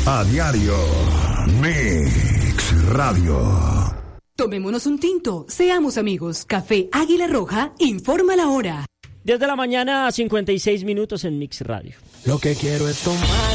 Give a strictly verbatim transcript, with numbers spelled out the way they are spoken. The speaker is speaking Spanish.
A diario. Mix Radio. Tomémonos un tinto, seamos amigos. Café Águila Roja informa la hora. diez de la mañana, cincuenta y seis minutos en Mix Radio. Lo que quiero es tomar